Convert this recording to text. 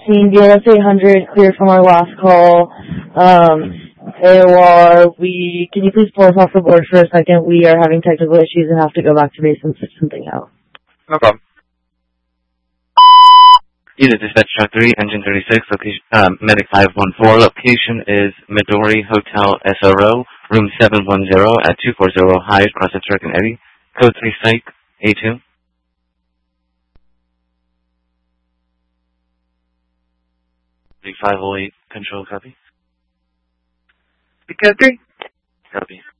16, DNS 800, clear from our last call. AOR, can you please pull us off the board for a second? We are having technical issues and have to go back to base and switch something out. No problem. Unit Dispatch Truck 3, Engine 36, location, Medic 514, location is Midori Hotel SRO, room 710 at 240 High, Process Truck and Eddie, code 3 Psych, A2. 3508, control copy. Code 3. Copy.